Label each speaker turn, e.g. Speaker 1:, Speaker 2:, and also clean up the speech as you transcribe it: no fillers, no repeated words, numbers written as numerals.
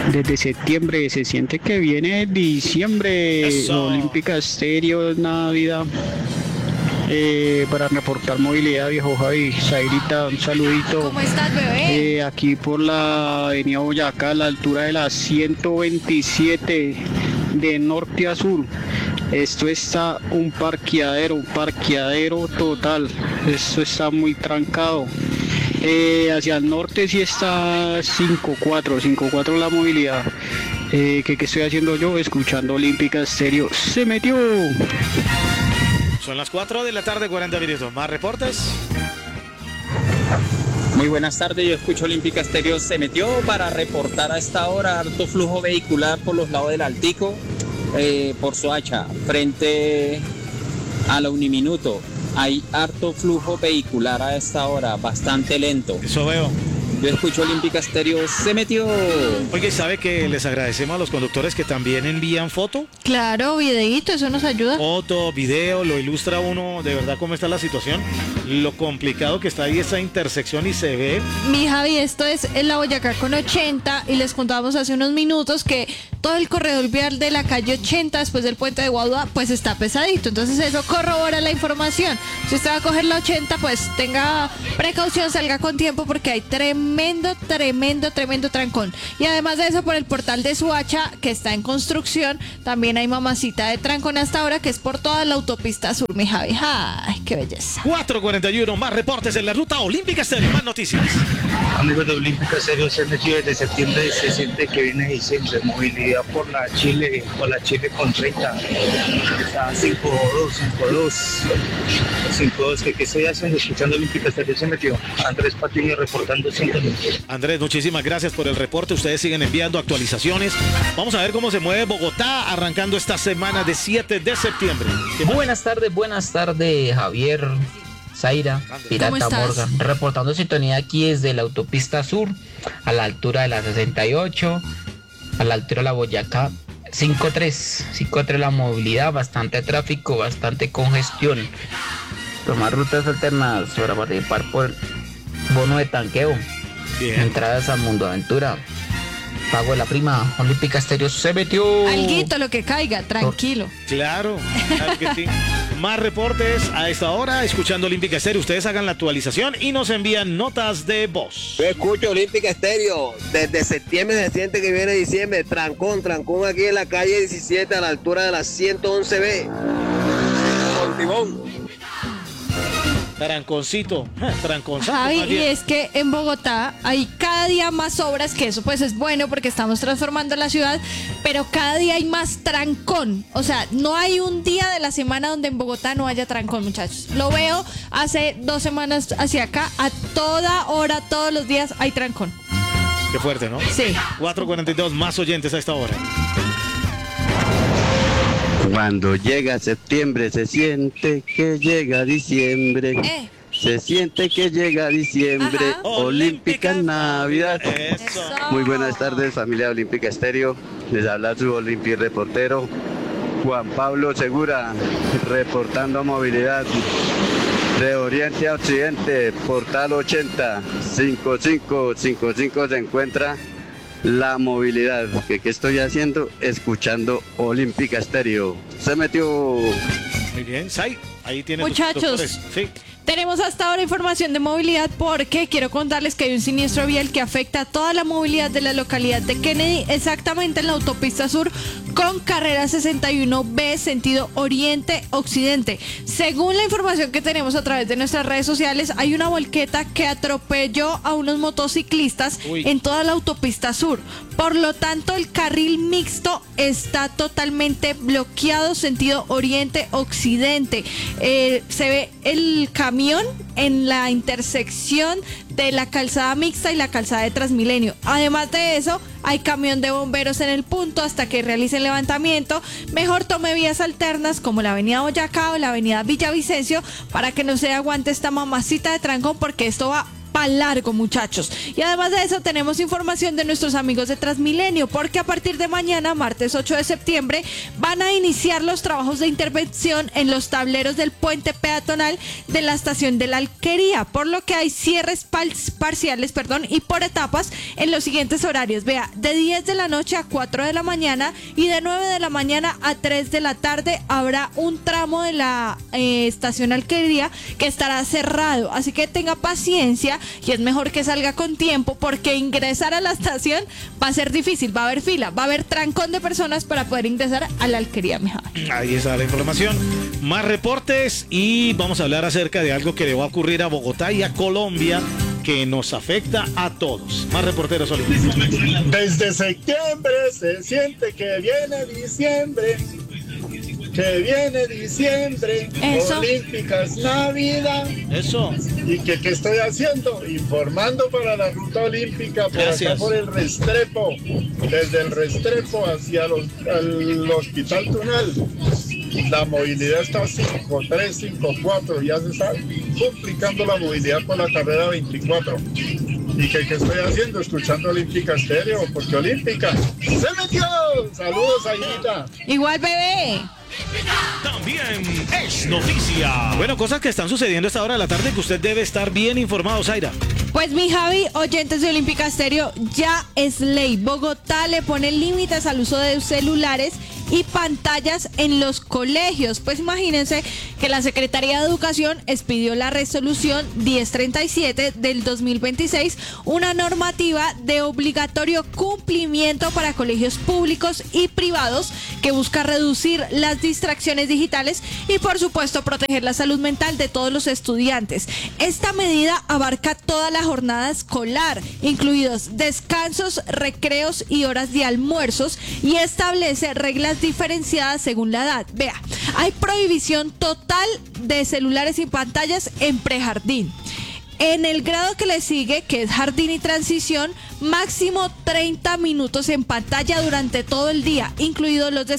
Speaker 1: Desde septiembre se siente que viene diciembre.
Speaker 2: Eso.
Speaker 1: Olímpica Estéreo, Navidad. Para reportar movilidad, viejo Javi. Zairita, un saludito.
Speaker 3: ¿Cómo estás, bebé?
Speaker 1: Aquí por la avenida Boyacá, a la altura de la 127, de norte a sur. Esto está un parqueadero total. Esto está muy trancado. Hacia el norte sí está 5-4 la movilidad. ¿Qué estoy haciendo yo? Escuchando Olímpica Estéreo. ¡Se metió!
Speaker 2: Son las 4 de la tarde, 40 minutos. ¿Más reportes?
Speaker 4: Muy buenas tardes, yo escucho Olímpica Estéreo. Se metió para reportar a esta hora harto flujo vehicular por los lados del Altico, por Soacha, frente a la Uniminuto. Hay harto flujo vehicular a esta hora, bastante lento.
Speaker 2: Eso veo.
Speaker 4: Yo escucho Olímpica Estéreo. Se metió.
Speaker 2: Oye, ¿sabe que les agradecemos a los conductores que también envían foto?
Speaker 3: Claro, videíto, eso nos ayuda.
Speaker 2: Foto, video, lo ilustra uno de verdad cómo está la situación, lo complicado que está ahí esa intersección y se ve.
Speaker 3: Mi Javi, esto es en la Boyacá con 80 y les contábamos hace unos minutos que todo el corredor vial de la calle 80 después del puente de Guadua pues está pesadito, entonces eso corrobora la información. Si usted va a coger la 80 pues tenga precaución, salga con tiempo porque hay tremendo trancón. Y además de eso, por el portal de Soacha que está en construcción también hay mamacita de trancón hasta ahora, que es por toda la autopista sur, mi Javi. Ay, qué belleza.
Speaker 2: 4:41, más reportes en la ruta Olímpica Estéreo, más noticias.
Speaker 5: Amigos de Olímpica Estéreo, se metió desde septiembre, se siente que viene diciembre. Movilidad por la Chile con 30. Está 5-2. ¿Qué estoy haciendo? Escuchando Olímpica Estéreo, se metió. Andrés Patiño reportando 5 minutos.
Speaker 2: Andrés, muchísimas gracias por el reporte. Ustedes siguen enviando actualizaciones. Vamos a ver cómo se mueve Bogotá arrancando esta semana de 7 de septiembre.
Speaker 6: Buenas tardes, Javier, Zaira,
Speaker 3: ¿Cómo
Speaker 6: Pirata
Speaker 3: estás?
Speaker 6: Morgan, reportando sintonía aquí desde la autopista sur, a la altura de la 68, a la altura de la Boyacá, 5-3 la movilidad, bastante tráfico, bastante congestión. Tomar rutas alternas para participar por bono de tanqueo,
Speaker 2: Bien.
Speaker 6: entradas a Mundo Aventura, pago de la prima. Olímpica Estéreo se metió.
Speaker 3: Alguito, lo que caiga, tranquilo.
Speaker 2: Claro que sí. Más reportes a esta hora, escuchando Olímpica Estéreo. Ustedes hagan la actualización y nos envían notas de voz.
Speaker 7: Yo escucho Olímpica Estéreo. Desde septiembre se siente que viene diciembre. Trancón aquí en la calle 17 a la altura de la 111B. Con Timón.
Speaker 2: Tranconcito, tranconzazo.
Speaker 3: Javi,
Speaker 2: más
Speaker 3: y
Speaker 2: bien.
Speaker 3: es que en Bogotá hay cada día más obras, que eso pues es bueno porque estamos transformando la ciudad, pero cada día hay más trancón. O sea, no hay un día de la semana donde en Bogotá no haya trancón, muchachos. Lo veo hace 2 semanas hacia acá, a toda hora, todos los días hay trancón.
Speaker 2: Qué fuerte, ¿no?
Speaker 3: Sí.
Speaker 2: 4:42, más oyentes a esta hora.
Speaker 8: Cuando llega septiembre se siente que llega diciembre. Se siente que llega diciembre.
Speaker 3: Ajá.
Speaker 8: Olímpica Navidad.
Speaker 2: Eso.
Speaker 8: Muy buenas tardes, familia de Olímpica Estéreo. Les habla su Olimpi reportero Juan Pablo Segura, reportando movilidad de oriente a occidente, portal 80, 55 se encuentra la movilidad. ¿Qué estoy haciendo? Escuchando Olímpica Estéreo. Se metió.
Speaker 2: Muy bien, Sai, ahí tiene
Speaker 3: Muchachos.
Speaker 2: Sí.
Speaker 3: Tenemos hasta ahora información de movilidad porque quiero contarles que hay un siniestro vial que afecta a toda la movilidad de la localidad de Kennedy, exactamente en la autopista sur con carrera 61B sentido oriente-occidente. Según la información que tenemos a través de nuestras redes sociales, hay una volqueta que atropelló a unos motociclistas en toda la autopista sur. Por lo tanto, el carril mixto está totalmente bloqueado sentido oriente-occidente. Se ve el camión en la intersección de la calzada mixta y la calzada de Transmilenio. Además de eso, hay camión de bomberos en el punto hasta que realicen levantamiento. Mejor tome vías alternas como la avenida Boyacá o la avenida Villavicencio para que no se aguante esta mamacita de trancón, porque esto va pa' largo, muchachos. Y además de eso tenemos información de nuestros amigos de Transmilenio, porque a partir de mañana, martes 8 de septiembre, van a iniciar los trabajos de intervención en los tableros del puente peatonal de la estación de la Alquería, por lo que hay cierres parciales, y por etapas en los siguientes horarios. Vea, de 10 de la noche a 4 de la mañana y de 9 de la mañana a 3 de la tarde habrá un tramo de la estación Alquería que estará cerrado, así que tenga paciencia y es mejor que salga con tiempo, porque ingresar a la estación va a ser difícil, va a haber fila, va a haber trancón de personas para poder ingresar a la Alquería, mija.
Speaker 2: Ahí está la información. Más reportes y vamos a hablar acerca de algo que le va a ocurrir a Bogotá y a Colombia que nos afecta a todos. Más reporteros olímpicos.
Speaker 9: Desde septiembre se siente que viene diciembre. Que viene diciembre.
Speaker 3: Eso.
Speaker 9: Olímpicas Navidad.
Speaker 2: Eso.
Speaker 9: ¿Y qué estoy haciendo? Informando para la ruta olímpica por
Speaker 2: Gracias.
Speaker 9: acá por el Restrepo. Desde el Restrepo hacia el Hospital Tunal. La movilidad está 5.3, 5.4, ya se está complicando la movilidad por la carrera 24. ¿Y qué estoy haciendo? Escuchando Olímpica Estéreo, porque Olímpica se metió. Saludos, Aguilita.
Speaker 3: Igual, bebé.
Speaker 2: También es noticia. Bueno, cosas que están sucediendo a esta hora de la tarde que usted debe estar bien informado, Zaira.
Speaker 3: Pues mi Javi, oyentes de Olímpica Estéreo, ya es ley. Bogotá le pone límites al uso de celulares y pantallas en los colegios. Pues imagínense que la Secretaría de Educación expidió la resolución 1037 del 2026, una normativa de obligatorio cumplimiento para colegios públicos y privados que busca reducir las distracciones digitales y por supuesto proteger la salud mental de todos los estudiantes. Esta medida abarca toda la jornada escolar, incluidos descansos, recreos y horas de almuerzos, y establece reglas diferenciadas según la edad. Vea, hay prohibición total de celulares y pantallas en prejardín. En el grado que le sigue, que es jardín y transición, máximo 30 minutos en pantalla durante todo el día, incluidos los